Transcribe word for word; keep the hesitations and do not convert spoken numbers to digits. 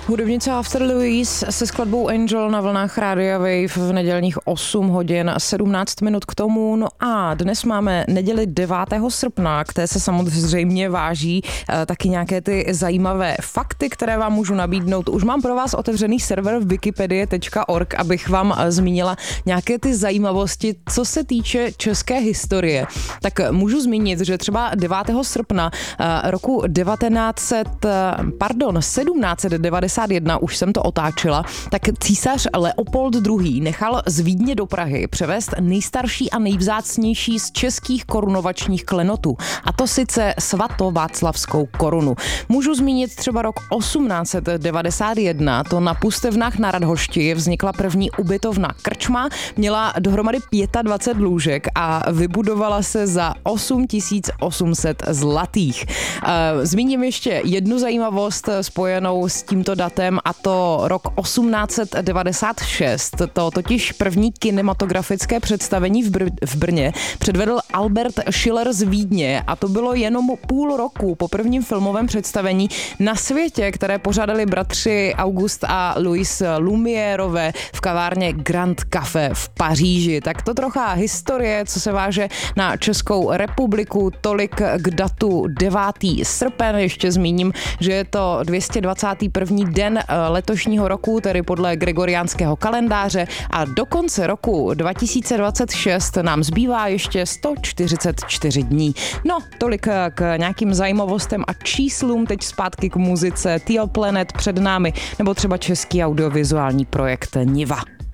Hudebnice After Louise se skladbou Angel na vlnách Rádia Wave v nedělních osm hodin sedmnáct minut k tomu. No a dnes máme neděli devátého srpna, které se samozřejmě váží taky nějaké ty zajímavé fakty, které vám můžu nabídnout. Už mám pro vás otevřený server v wikipedie tečka org, abych vám zmínila nějaké ty zajímavosti, co se týče české historie. Tak můžu zmínit, že třeba devátého srpna roku devatenáct set, pardon, sedmnáct set devadesát jedna, už jsem to otáčela, tak císař Leopold druhý. nechal z Vídně do Prahy převést nejstarší a nejvzácnější z českých korunovačních klenotů, a to sice svatováclavskou korunu. Můžu zmínit třeba rok osmnáct set devadesát jedna, to na Pustevnách na Radhošti vznikla první ubytovna Krčma, měla dohromady dvacet pět lůžek a vybudovala se za osm tisíc osm set zlatých. Zmíním ještě jednu zajímavost spojenou s tímto datem, a to rok osmnáct set devadesát šest. To totiž první kinematografické představení v, Br- v Brně předvedl Albert Schiller z Vídně, a to bylo jenom půl roku po prvním filmovém představení na světě, které pořádali bratři August a Louis Lumiérové v kavárně Grand Café v Paříži. Tak to trocha historie, co se váže na Českou republiku, tolik k datu devátého srpen. Ještě zmíním, že je to dvě stě dvacátý první den letošního roku, tedy podle gregoriánského kalendáře, a do konce roku dva tisíce dvacet šest nám zbývá ještě sto čtyřicet čtyři dní. No, tolik k nějakým zajímavostem a číslům. Teď zpátky k muzice. Teal Planet před námi, nebo třeba český audiovizuální projekt Niva.